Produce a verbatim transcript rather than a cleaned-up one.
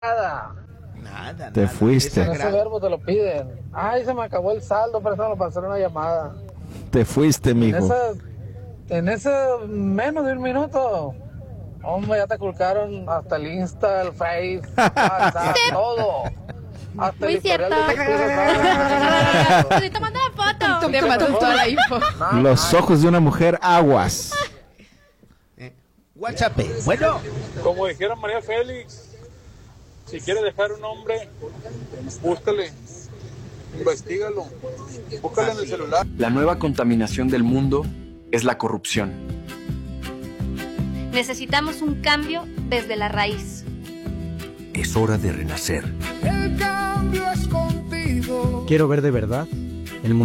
Nada. Nada, Te nada. fuiste. Ese verbo te lo piden. Ay, se me acabó el saldo, préstalo para hacer una llamada. Te fuiste, En mijo. ese, en ese menos de un minuto, hombre, ya te culcaron hasta el Insta, el Face, WhatsApp, todo. Hasta Muy el historial cierto. de textos. Estoy tomando la foto. Te mató toda la info. Los ojos de una mujer, aguas. WhatsApp. Bueno, Como dijera María Félix, si quiere dejar un hombre, búscale, investígalo, búscale en el celular. La nueva contaminación del mundo es la corrupción. Necesitamos un cambio desde la raíz. Es hora de renacer. El cambio es contigo. Quiero ver de verdad